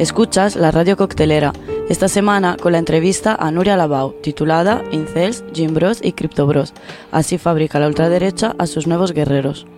Escuchas la Radio Coctelera, esta semana con la entrevista a Nuria Labau, titulada Incels, Gym Bros y Crypto Bros. Así fabrica la ultraderecha a sus nuevos guerreros.